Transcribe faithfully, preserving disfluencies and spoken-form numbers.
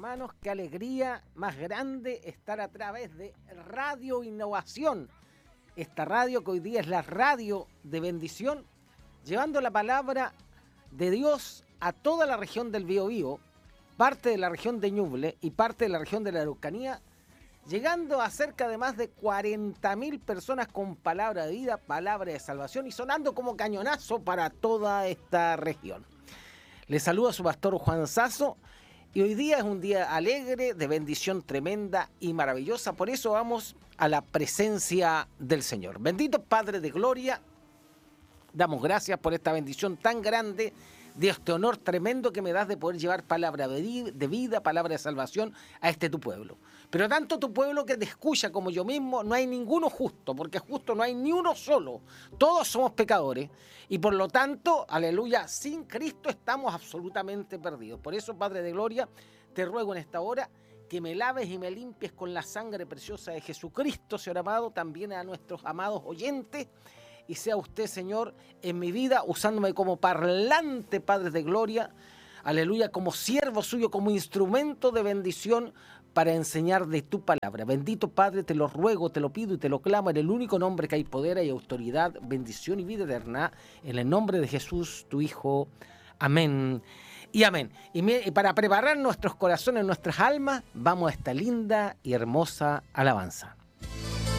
hermanos, qué alegría más grande estar a través de Radio Innovación. Esta radio que hoy día es la radio de bendición, llevando la palabra de Dios a toda la región del Biobío, parte de la región de Ñuble y parte de la región de la Araucanía, llegando a cerca de más de cuarenta mil personas con palabra de vida, palabra de salvación y sonando como cañonazo para toda esta región. Les saluda a su pastor Juan Sasso y hoy día es un día alegre, de bendición tremenda y maravillosa. Por eso vamos a la presencia del Señor. Bendito Padre de Gloria, damos gracias por esta bendición tan grande, de este honor tremendo que me das de poder llevar palabra de vida, palabra de salvación a este tu pueblo. Pero tanto tu pueblo que te escucha como yo mismo, no hay ninguno justo, porque justo no hay ni uno solo. Todos somos pecadores y por lo tanto, aleluya, sin Cristo estamos absolutamente perdidos. Por eso, Padre de Gloria, te ruego en esta hora que me laves y me limpies con la sangre preciosa de Jesucristo, Señor amado, también a nuestros amados oyentes. Y sea usted, Señor, en mi vida, usándome como parlante, Padre de Gloria, aleluya, como siervo suyo, como instrumento de bendición para enseñar de tu palabra. Bendito Padre, te lo ruego, te lo pido y te lo clamo en el único nombre que hay poder y autoridad, bendición y vida eterna, en el nombre de Jesús, tu Hijo. Amén y amén. Y, me, y para preparar nuestros corazones, nuestras almas, vamos a esta linda y hermosa alabanza.